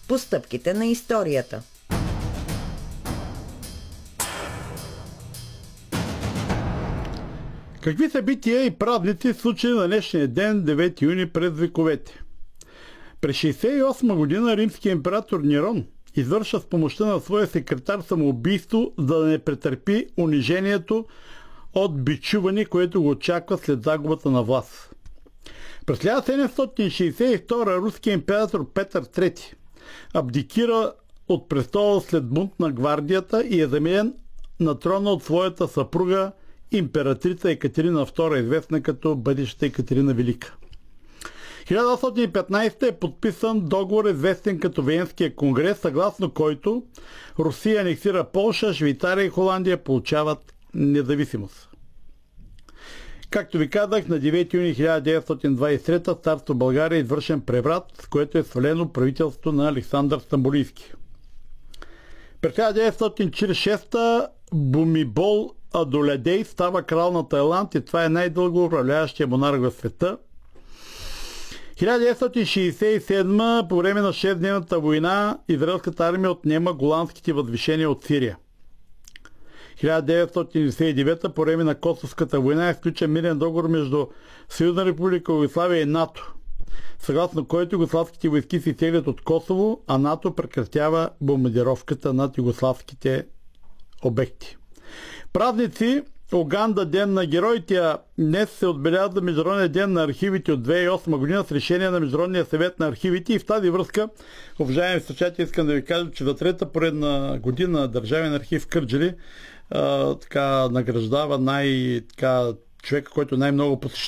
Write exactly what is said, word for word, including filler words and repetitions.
по стъпките на историята. Какви събития и празници случаи на днешния ден, девети юни през вековете? През шейсет и осма година римският император Нерон извършва с помощта на своя секретар самоубийство, за да не претърпи унижението от бичуване, което го очаква след загубата на власт. През хиляда седемстотин шейсет и втора руският император Петър трети абдикира от престола след бунт на гвардията и е заменен на трона от своята съпруга императрица Екатерина втора, известна като бъдещата Екатерина Велика. хиляда осемстотин и петнадесета е подписан договор, известен като Виенския конгрес, съгласно който Русия анексира Полша, Швейцария и Холандия получават независимост. Както ви казах, на девети юни хиляда деветстотин двадесет и трета в царство България е извършен преврат, с което е свалено правителството на Александър Стамболийски. През хиляда деветстотин четиридесет и шеста Бумибол Адоледей става крал на Тайланд и това е най-дълго управляващия монарх в света. хиляда деветстотин шейсет и седма по време на шестдневната война израелската армия отнема голандските възвишения от Сирия. хиляда деветстотин деветдесет и девета по време на Косовската война е сключен мирен договор между Съюзна република Югославия и НАТО, съгласно който югославските войски се изтеглят от Косово, а НАТО прекратява бомбардировката над югославските обекти. Празници: Уганда, ден на героите. Днес се отбелязва Международния ден на архивите от две хиляди и осма година с решение на Международния съвет на архивите, и в тази връзка, уважаеми слушатели, искам да ви кажа, че за трета поредна година Държавен архив Кърджали а, така награждава най, така, човека, който най-много посещава